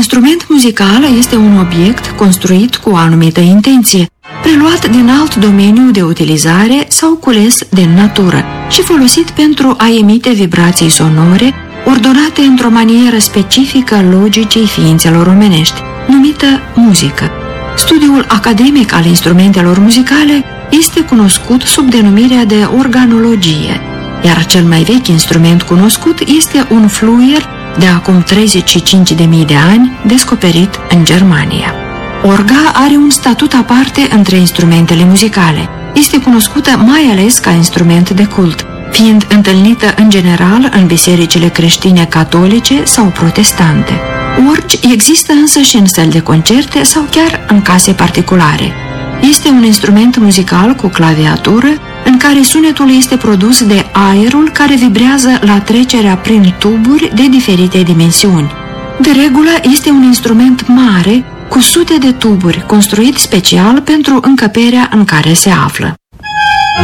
instrument muzical este un obiect construit cu o anumită intenție, preluat din alt domeniu de utilizare sau cules din natură și folosit pentru a emite vibrații sonore ordonate într-o manieră specifică logicii ființelor omenești, numită muzică. Studiul academic al instrumentelor muzicale este cunoscut sub denumirea de organologie, iar cel mai vechi instrument cunoscut este un fluier de acum 35.000 de ani, descoperit în Germania. Orga are un statut aparte între instrumentele muzicale. Este cunoscută mai ales ca instrument de cult, fiind întâlnită în general în bisericile creștine catolice sau protestante. Orgi există însă și în săli de concerte sau chiar în case particulare. Este un instrument muzical cu claviatură în care sunetul este produs de aerul care vibrează la trecerea prin tuburi de diferite dimensiuni. De regulă este un instrument mare cu sute de tuburi construit special pentru încăperea în care se află.